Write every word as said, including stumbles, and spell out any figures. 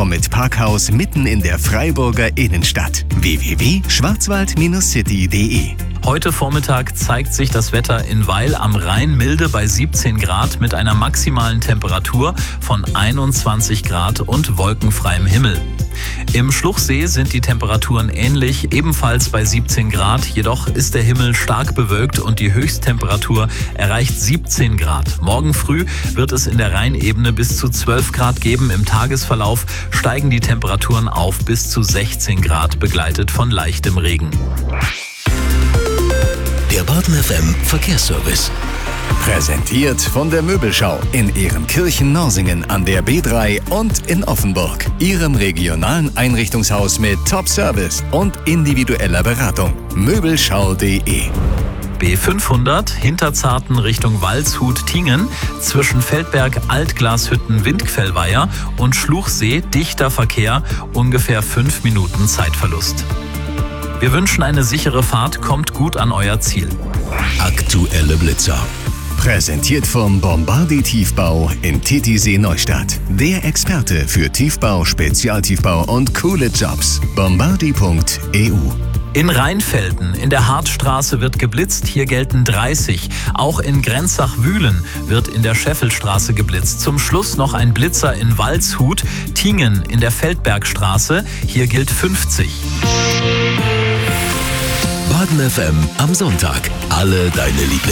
komm mit Parkhaus mitten in der Freiburger Innenstadt. w w w punkt schwarzwald city punkt d e. Heute Vormittag zeigt sich das Wetter in Weil am Rhein milde bei siebzehn Grad mit einer maximalen Temperatur von einundzwanzig Grad und wolkenfreiem Himmel. Im Schluchsee sind die Temperaturen ähnlich, ebenfalls bei siebzehn Grad, jedoch ist der Himmel stark bewölkt und die Höchsttemperatur erreicht siebzehn Grad. Morgen früh wird es in der Rheinebene bis zu zwölf Grad geben. Im Tagesverlauf steigen die Temperaturen auf bis zu sechzehn Grad, begleitet von leichtem Regen. Der Baden F M Verkehrsservice. Präsentiert von der Möbelschau in Ehrenkirchen-Norsingen an der B drei und in Offenburg. Ihrem regionalen Einrichtungshaus mit Top-Service und individueller Beratung. Möbelschau punkt d e. B fünfhundert Hinterzarten Richtung Waldshut-Tingen zwischen Feldberg, Altglashütten, Windquellweiher und Schluchsee dichter Verkehr, ungefähr fünf Minuten Zeitverlust. Wir wünschen eine sichere Fahrt, kommt gut an euer Ziel. Aktuelle Blitzer. Präsentiert vom Bombardi Tiefbau in Titisee Neustadt. Der Experte für Tiefbau, Spezialtiefbau und coole Jobs. bombardi punkt e u. In Rheinfelden in der Hartstraße wird geblitzt, hier gelten dreißig. Auch in Grenzach-Wühlen wird in der Scheffelstraße geblitzt. Zum Schluss noch ein Blitzer in Waldshut, Tingen in der Feldbergstraße, hier gilt fünfzig. Baden F M am Sonntag. Alle deine Lieblings